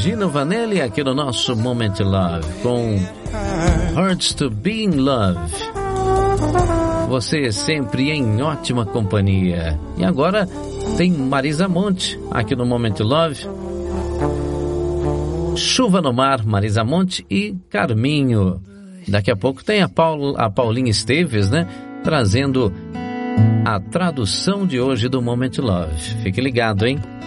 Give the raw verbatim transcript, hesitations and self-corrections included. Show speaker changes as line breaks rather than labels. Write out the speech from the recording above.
Gino Vanelli aqui no nosso Moment Love com Hurts to Be in Love. Você sempre em ótima companhia. E agora tem Marisa Monte aqui no Moment Love. Chuva no Mar, Marisa Monte e Carminho. Daqui a pouco tem a, Paul, a Paulinha Esteves, né? Trazendo a tradução de hoje do Moment Love. Fique ligado, hein?